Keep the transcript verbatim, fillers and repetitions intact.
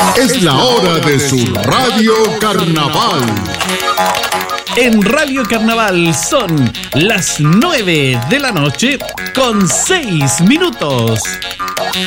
Es la hora de su Radio Carnaval. En Radio Carnaval son las nueve de la noche con seis minutos.